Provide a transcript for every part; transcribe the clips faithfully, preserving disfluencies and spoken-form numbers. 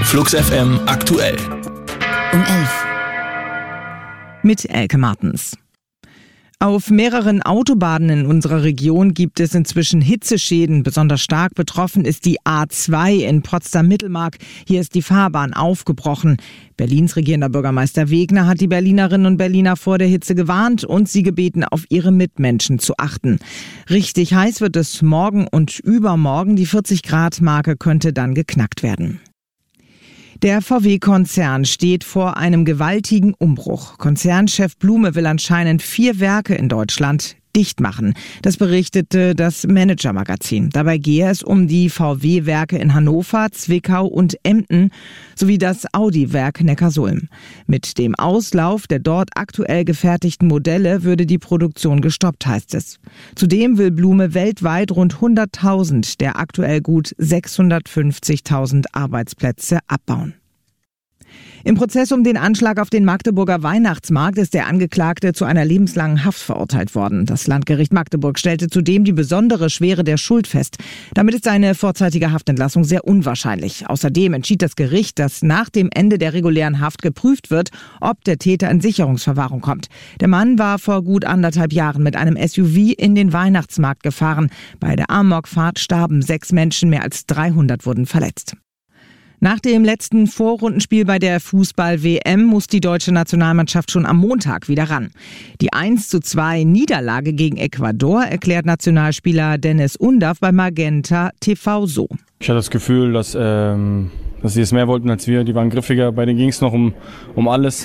Flux F M aktuell. Um elf. Mit Elke Martens. Auf mehreren Autobahnen in unserer Region gibt es inzwischen Hitzeschäden. Besonders stark betroffen ist die A zwei in Potsdam-Mittelmark. Hier ist die Fahrbahn aufgebrochen. Berlins regierender Bürgermeister Wegner hat die Berlinerinnen und Berliner vor der Hitze gewarnt und sie gebeten, auf ihre Mitmenschen zu achten. Richtig heiß wird es morgen und übermorgen. Die vierzig Grad Marke könnte dann geknackt werden. Der V W-Konzern steht vor einem gewaltigen Umbruch. Konzernchef Blume will anscheinend vier Werke in Deutschland dicht machen. Das berichtete das Manager-Magazin. Dabei gehe es um die V W-Werke in Hannover, Zwickau und Emden sowie das Audi-Werk Neckarsulm. Mit dem Auslauf der dort aktuell gefertigten Modelle würde die Produktion gestoppt, heißt es. Zudem will Blume weltweit rund hunderttausend der aktuell gut sechshundertfünfzigtausend Arbeitsplätze abbauen. Im Prozess um den Anschlag auf den Magdeburger Weihnachtsmarkt ist der Angeklagte zu einer lebenslangen Haft verurteilt worden. Das Landgericht Magdeburg stellte zudem die besondere Schwere der Schuld fest. Damit ist eine vorzeitige Haftentlassung sehr unwahrscheinlich. Außerdem entschied das Gericht, dass nach dem Ende der regulären Haft geprüft wird, ob der Täter in Sicherungsverwahrung kommt. Der Mann war vor gut anderthalb Jahren mit einem S U V in den Weihnachtsmarkt gefahren. Bei der Amokfahrt starben sechs Menschen, mehr als dreihundert wurden verletzt. Nach dem letzten Vorrundenspiel bei der Fußball-W M muss die deutsche Nationalmannschaft schon am Montag wieder ran. Die eins zu zwei Niederlage gegen Ecuador erklärt Nationalspieler Dennis Undav bei Magenta T V so. Ich hatte das Gefühl, dass, ähm, dass sie es mehr wollten als wir. Die waren griffiger, bei denen ging es noch um, um alles.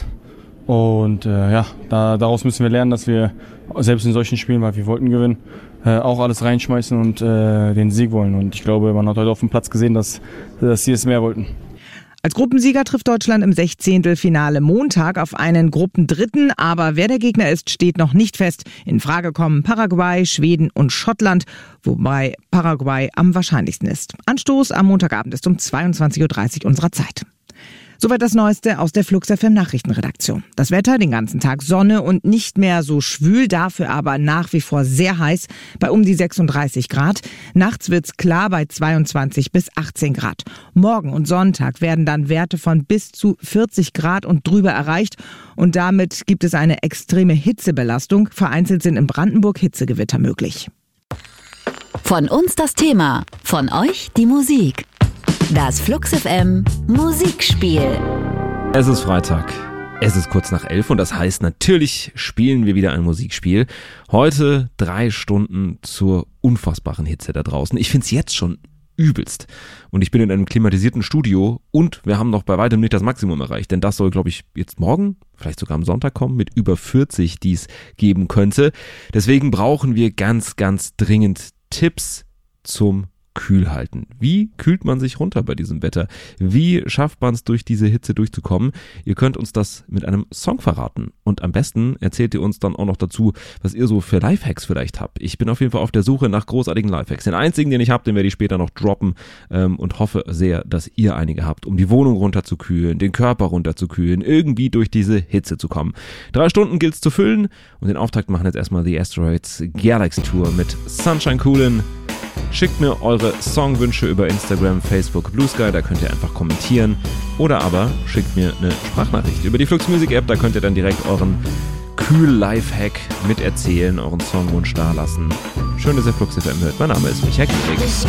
Und äh, ja, da, daraus müssen wir lernen, dass wir selbst in solchen Spielen, weil wir wollten gewinnen, äh, auch alles reinschmeißen und äh, den Sieg wollen. Und ich glaube, man hat heute auf dem Platz gesehen, dass, dass sie es mehr wollten. Als Gruppensieger trifft Deutschland im Sechzehntelfinale Montag auf einen Gruppendritten, aber wer der Gegner ist, steht noch nicht fest. In Frage kommen Paraguay, Schweden und Schottland, wobei Paraguay am wahrscheinlichsten ist. Anstoß am Montagabend ist um zweiundzwanzig Uhr dreißig unserer Zeit. Soweit das Neueste aus der Flux F M Nachrichtenredaktion. Das Wetter den ganzen Tag Sonne und nicht mehr so schwül, dafür aber nach wie vor sehr heiß bei um die sechsunddreißig Grad. Nachts wird's klar bei zweiundzwanzig bis achtzehn Grad. Morgen und Sonntag werden dann Werte von bis zu vierzig Grad und drüber erreicht und damit gibt es eine extreme Hitzebelastung. Vereinzelt sind in Brandenburg Hitzegewitter möglich. Von uns das Thema, von euch die Musik. Das Flux F M Musikspiel. Es ist Freitag. Es ist kurz nach elf und das heißt, natürlich spielen wir wieder ein Musikspiel. Heute drei Stunden zur unfassbaren Hitze da draußen. Ich find's jetzt schon übelst. Und ich bin in einem klimatisierten Studio und wir haben noch bei weitem nicht das Maximum erreicht. Denn das soll, glaube ich, jetzt morgen, vielleicht sogar am Sonntag kommen, mit über vierzig, die es geben könnte. Deswegen brauchen wir ganz, ganz dringend Tipps zum Kühlhalten. Wie kühlt man sich runter bei diesem Wetter? Wie schafft man es, durch diese Hitze durchzukommen? Ihr könnt uns das mit einem Song verraten. Und am besten erzählt ihr uns dann auch noch dazu, was ihr so für Lifehacks vielleicht habt. Ich bin auf jeden Fall auf der Suche nach großartigen Lifehacks. Den einzigen, den ich habe, den werde ich später noch droppen ähm, und hoffe sehr, dass ihr einige habt, um die Wohnung runterzukühlen, den Körper runterzukühlen, irgendwie durch diese Hitze zu kommen. Drei Stunden gilt's zu füllen und den Auftakt machen jetzt erstmal The Asteroids Galaxy Tour mit Sunshine Coolin'. Schickt mir eure Songwünsche über Instagram, Facebook, Blue Sky, da könnt ihr einfach kommentieren. Oder aber schickt mir eine Sprachnachricht über die Flux Music App, da könnt ihr dann direkt euren Kühl-Lifehack miterzählen, euren Songwunsch dalassen. Schön, dass ihr Flux F M hört. Mein Name ist Michael Kierig.